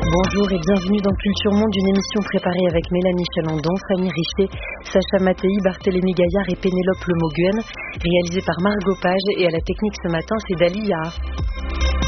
Bonjour et bienvenue dans Culture Monde, une émission préparée avec Mélanie Chalandon, Fanny Richer, Sacha Mattei, Barthélémy Gaillard et Pénélope Lemoguen, réalisée par Margot Page, et à la technique ce matin c'est Dali Yaha.